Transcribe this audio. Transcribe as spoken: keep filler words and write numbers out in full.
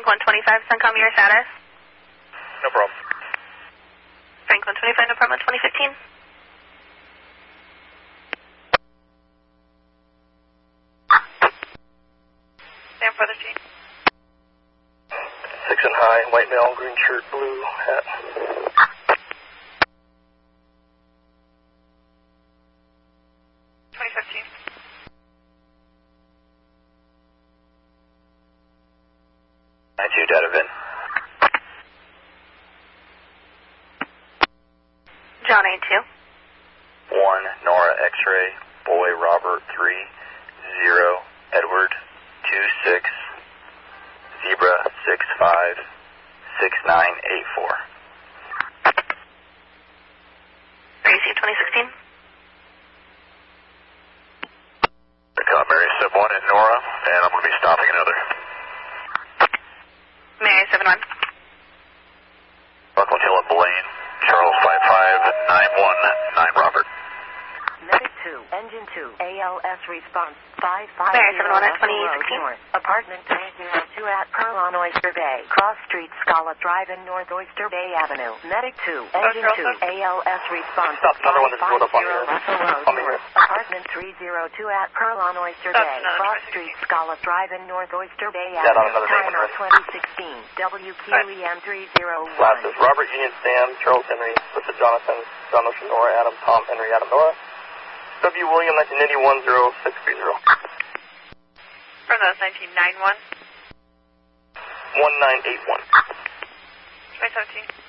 one twenty-five, Suncom, your status? No problem. Frank one twenty-five, no problem, twenty fifteen. Sam for the G. Six and high, white male, green shirt, blue hat. twenty fifteen. nine two, data VIN. John eight two. one, Nora X-ray, boy Robert three, zero, Edward two six, Zebra six five, six nine eight four. Gracie twenty sixteen. Call Mary Sub one and Nora, and I'm going to be stopping another. Mary seven one. Buckle Hill and Blaine, Charles five five nine one nine Robert. Medic two, Engine two, A L S response five five Mary zero seven one at Russell twenty Road sixteen. North, apartment three zero two at Pearl on Oyster Bay, Cross Street, Scala Drive in North Oyster Bay Avenue. Medic two, Engine two, A L S response Stop, another one that's five rolled up on five zero here. Russell Road On me North, here. apartment three zero two at Pearl on Oyster Stop, Bay, another Cross twenty Street, Scala Drive in North Oyster Bay Yeah, not Avenue. another name on Timer it. twenty sixteen, W Q E M three zero one. Last is Robert Union Sam, Charles Henry, Richard Jonathan, John Ocean Nora, Adam Tom Henry, Adam Nora. W William nineteen eighty-one zero six three zero. From those nineteen ninety-one. one nine eight one. twenty seventeen.